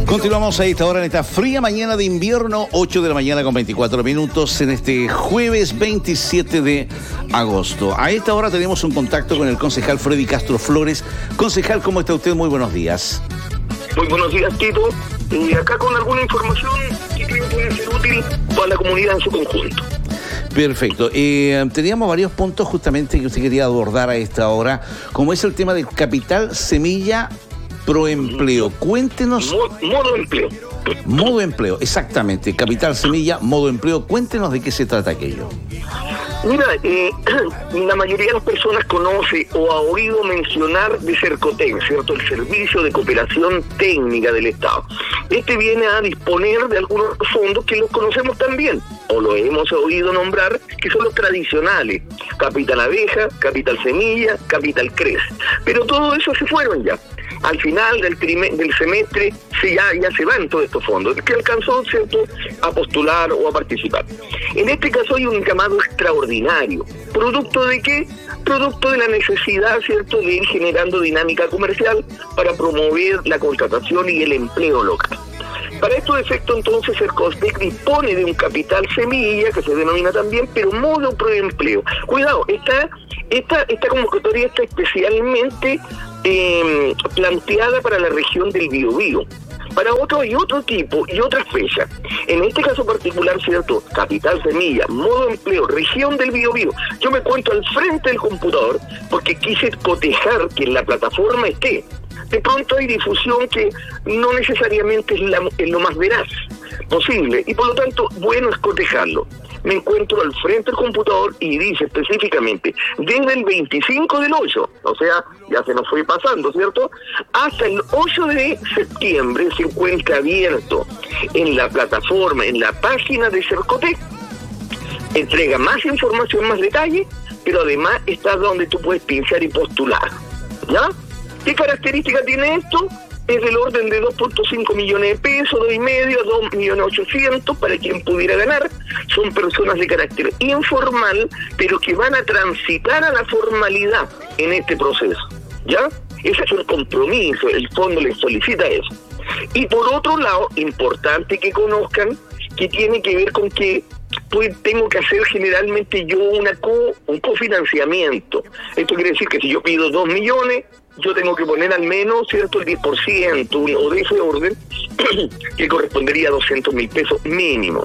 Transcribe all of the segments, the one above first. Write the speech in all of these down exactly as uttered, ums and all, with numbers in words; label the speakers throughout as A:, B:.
A: Continuamos a esta hora en esta fría mañana de invierno, ocho de la mañana con veinticuatro minutos, en este jueves veintisiete de agosto. A esta hora tenemos un contacto con el concejal Freddy Castro Flores. Concejal, ¿cómo está usted? Muy buenos días.
B: Muy buenos días, Tito. Y acá con alguna información que creo que puede ser útil para la comunidad en su conjunto.
A: Perfecto. Eh, teníamos varios puntos justamente que usted quería abordar a esta hora, como es el tema del capital semilla Proempleo. Cuéntenos.
B: Modo, modo empleo.
A: Modo empleo, exactamente. Capital semilla, modo empleo. Cuéntenos de qué se trata aquello.
B: Mira, eh, la mayoría de las personas conoce o ha oído mencionar de Cercotec, ¿cierto? El Servicio de Cooperación Técnica del Estado. Este viene a disponer de algunos fondos que los conocemos también, o lo hemos oído nombrar, que son los tradicionales. Capital Abeja, Capital Semilla, Capital Crece. Pero todo eso se fueron ya. Al final del, trime, del semestre se ya, ya se van todos estos fondos, que alcanzó, ¿cierto?, a postular o a participar. En este caso hay un llamado extraordinario. ¿Producto de qué? Producto de la necesidad, ¿cierto?, de ir generando dinámica comercial para promover la contratación y el empleo local. Para estos efectos, entonces, Cercotec dispone de un capital semilla, que se denomina también, pero modo proempleo. Cuidado, esta, esta, esta convocatoria está especialmente eh, planteada para la región del Biobío. Para otro hay otro tipo y otra fecha. En este caso particular, ¿cierto? Capital semilla, modo empleo, región del Biobío. Yo me cuento al frente del computador porque quise cotejar que en la plataforma esté. De pronto hay difusión que no necesariamente es, la, es lo más veraz posible y por lo tanto bueno es cotejarlo. Me encuentro al frente del computador y dice específicamente desde el veinticinco del ocho, o sea, ya se nos fue pasando, ¿cierto? Hasta el ocho de septiembre se encuentra abierto en la plataforma, en la página de Cercotec. Entrega más información, más detalle, pero además está donde tú puedes pinchar y postular, ¿ya? ¿Qué característica tiene esto? Es del orden de dos punto cinco millones de pesos, dos y medio, dos millones ochocientos para quien pudiera ganar. Son personas de carácter informal, pero que van a transitar a la formalidad en este proceso, ¿ya? Ese es el compromiso, el fondo les solicita eso. Y por otro lado, importante que conozcan que tiene que ver con que pues tengo que hacer generalmente yo una co, un cofinanciamiento. Esto quiere decir que si yo pido dos millones, yo tengo que poner al menos, ¿cierto?, el diez por ciento o de ese orden, que correspondería a doscientos mil pesos mínimo.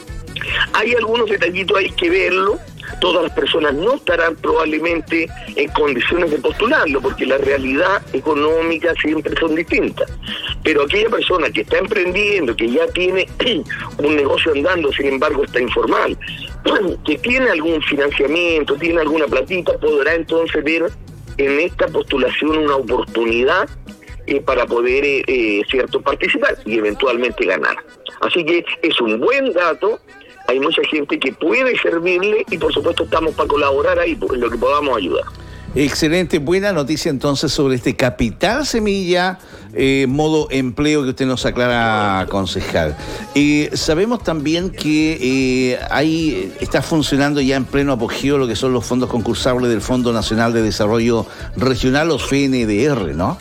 B: Hay algunos detallitos, hay que verlo. Todas las personas no estarán probablemente en condiciones de postularlo, porque la realidad económica siempre son distintas. Pero aquella persona que está emprendiendo, que ya tiene un negocio andando, sin embargo está informal, que tiene algún financiamiento, tiene alguna platita, podrá entonces ver en esta postulación una oportunidad eh, para poder, eh, eh, cierto, participar y eventualmente ganar. Así que es un buen dato. Hay mucha gente que puede servirle y por supuesto estamos para colaborar ahí en lo que podamos ayudar.
A: Excelente, buena noticia entonces sobre este capital semilla, eh, modo empleo que usted nos aclara, concejal. Eh, sabemos también que eh, ahí está funcionando ya en pleno apogeo lo que son los fondos concursables del Fondo Nacional de Desarrollo Regional, los F N D R, ¿no?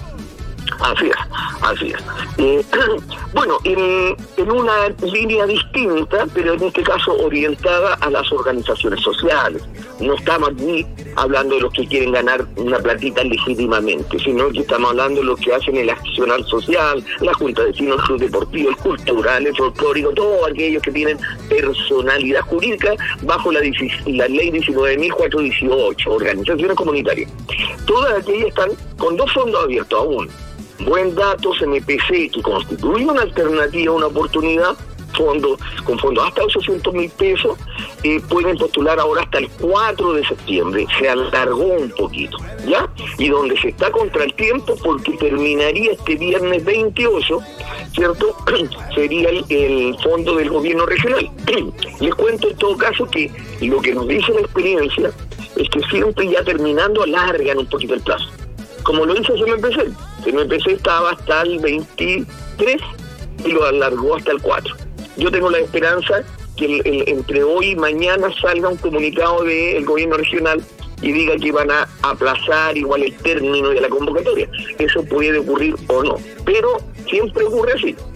B: Así es, así es. Eh, bueno, en, en una línea distinta, pero en este caso orientada a las organizaciones sociales. No estamos aquí hablando de los que quieren ganar una platita legítimamente, sino que estamos hablando de los que hacen el accionar social, la Junta de Vecinos, el Club Deportivo, el cultural, el folclórico, todos aquellos que tienen personalidad jurídica bajo la, la ley diecinueve mil cuatrocientos dieciocho, organizaciones comunitarias. Todas aquellas están con dos fondos abiertos aún. Buen dato, C M P C, que constituye una alternativa, una oportunidad, fondos con fondos hasta ochocientos mil pesos, eh, pueden postular ahora hasta el cuatro de septiembre, se alargó un poquito, ¿ya? Y donde se está contra el tiempo porque terminaría este viernes veintiocho, ¿cierto? Sería el, el fondo del gobierno regional. Les cuento en todo caso que lo que nos dice la experiencia es que siempre ya terminando alargan un poquito el plazo. Como lo hizo C M P C. C M P C estaba hasta el veintitrés y lo alargó hasta el cuatro. Yo tengo la esperanza que el, el, entre hoy y mañana salga un comunicado del gobierno regional y diga que van a aplazar igual el término de la convocatoria. Eso puede ocurrir o no, pero siempre ocurre así.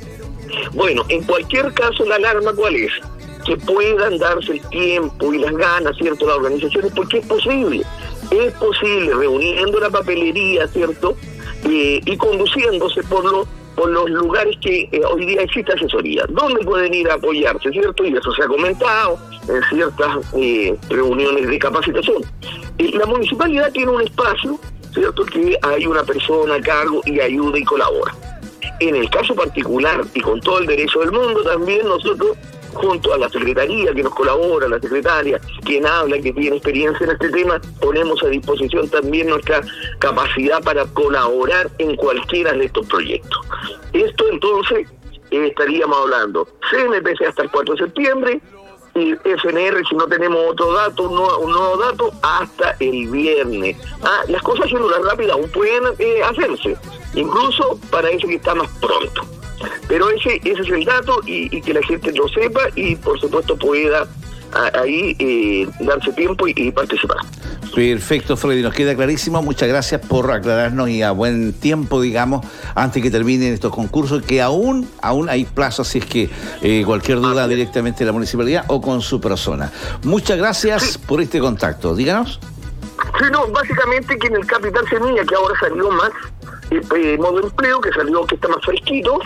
B: Bueno, en cualquier caso, la alarma, ¿cuál es? Que puedan darse el tiempo y las ganas, ¿cierto?, las organizaciones, porque es posible, es posible, reuniendo la papelería, ¿cierto?, eh, y conduciéndose por los por los lugares que eh, hoy día existe asesoría, donde pueden ir a apoyarse, ¿cierto? Y eso se ha comentado en ciertas eh, reuniones de capacitación. Eh, la municipalidad tiene un espacio, ¿cierto?, que hay una persona a cargo y ayuda y colabora. En el caso particular, y con todo el derecho del mundo, también nosotros, junto a la secretaría que nos colabora, la secretaria, quien habla, que tiene experiencia en este tema, ponemos a disposición también nuestra capacidad para colaborar en cualquiera de estos proyectos. Esto entonces eh, estaríamos hablando C N P C hasta el cuatro de septiembre y F N R, si no tenemos otro dato, un nuevo, un nuevo dato, hasta el viernes. Ah, las cosas haciéndolas rápidas aún pueden eh, hacerse, incluso para eso que está más pronto. Pero ese ese es el dato y, y que la gente lo sepa y por supuesto pueda a, ahí eh, darse tiempo y, y participar.
A: Perfecto, Freddy, nos queda clarísimo. Muchas gracias por aclararnos y a buen tiempo, digamos, antes que terminen estos concursos, que aún aún hay plazo, así es que eh, cualquier duda ah, directamente en la municipalidad o con su persona. Muchas gracias sí. por este contacto. Díganos.
B: Sí, no, básicamente que en el Capital Semilla, que ahora salió más, eh, eh, modo empleo, que salió, que está más fresquito,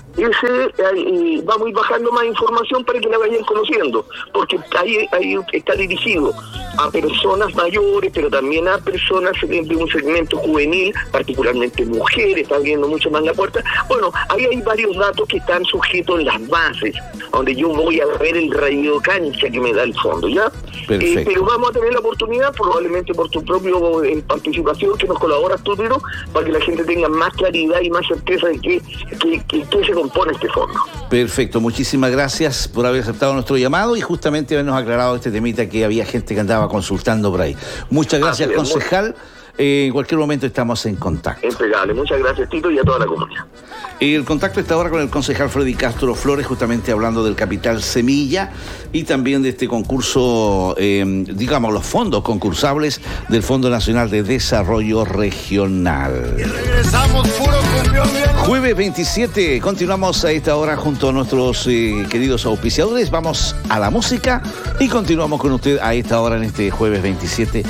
B: ese eh, vamos a ir bajando más información para que la vayan conociendo, porque ahí, ahí está dirigido a personas mayores, pero también a personas de un segmento juvenil, particularmente mujeres, está abriendo mucho más la puerta. Bueno, ahí hay varios datos que están sujetos en las bases, donde yo voy a ver el radio cancha que me da el fondo, ¿ya? Eh, pero vamos a tener la oportunidad, probablemente por tu propio eh, participación, que nos colaboras tú, Tiro, para que la gente tenga más claridad y más certeza de qué que, que, que se compone este fondo.
A: Perfecto, muchísimas gracias por haber aceptado nuestro llamado y justamente habernos aclarado este temita que había gente que andaba consultando por ahí. Muchas gracias, ah, concejal. Eh, en cualquier momento estamos en contacto.
B: Impecable, muchas gracias, Tito, y a toda la comunidad.
A: El contacto está ahora con el concejal Freddy Castro Flores, justamente hablando del Capital Semilla y también de este concurso, eh, digamos, los fondos concursables del Fondo Nacional de Desarrollo Regional. Y regresamos puro cumbión. Jueves veintisiete, continuamos a esta hora junto a nuestros eh, queridos auspiciadores. Vamos a la música y continuamos con usted a esta hora en este jueves veintisiete.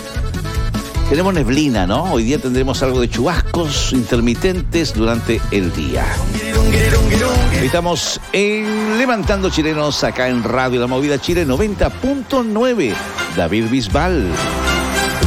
A: Tenemos neblina, ¿no? Hoy día tendremos algo de chubascos intermitentes durante el día. Estamos en Levantando Chilenos acá en Radio La Movida Chile noventa punto nueve. David Bisbal.